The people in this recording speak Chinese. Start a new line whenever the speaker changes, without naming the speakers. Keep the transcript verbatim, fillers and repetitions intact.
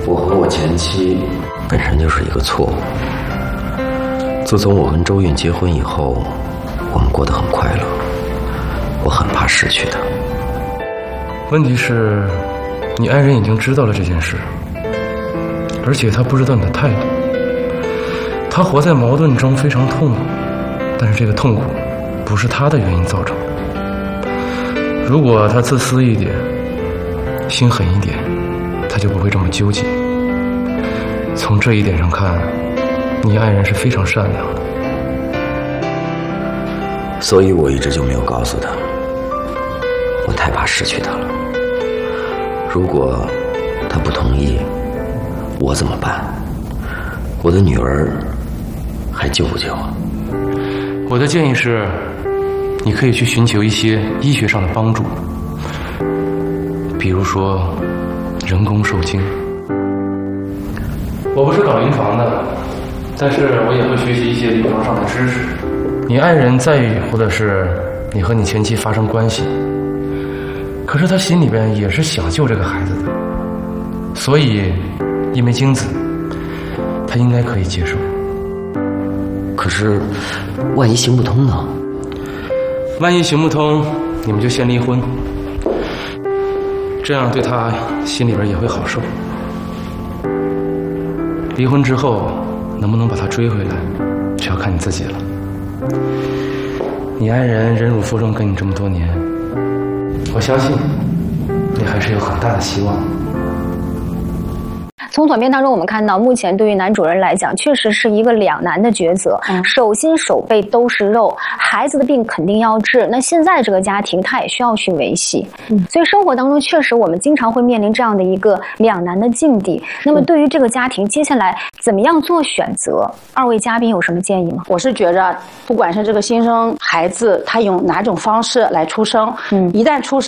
我和我前妻本身就是一个错误。自从我跟周韵结婚以后，我们过得很快乐，我很怕失去她。
问题是，你爱人已经知道了这件事，而且他不知道你的态度。他活在矛盾中非常痛苦，但是这个痛苦不是他的原因造成的。如果他自私一点，心狠一点，他就不会这么纠结。从这一点上看，你爱人是非常善良的。
所以我一直就没有告诉他，我太怕失去他了。如果他不同意，我怎么办？我的女儿还救不救啊？
我的建议是，你可以去寻求一些医学上的帮助，比如说人工受精。我不是搞临床的，但是我也会学习一些临床上的知识。你爱人在意或者是你和你前妻发生关系，可是他心里边也是想救这个孩子的，所以一枚精子他应该可以接受。
可是万一行不通呢？
万一行不通，你们就先离婚，这样对他心里边也会好受。离婚之后能不能把他追回来，这要看你自己了。你爱人忍辱负重跟你这么多年，我相信你还是有很大的希望。
从短片当中我们看到，目前对于男主人来讲确实是一个两难的抉择，嗯、手心手背都是肉，孩子的病肯定要治，那现在这个家庭他也需要去维系，嗯、所以生活当中确实我们经常会面临这样的一个两难的境地。那么对于这个家庭接下来怎么样做选择，二位嘉宾有什么建议吗？
我是觉着不管是这个新生孩子他用哪种方式来出生，嗯，一旦出生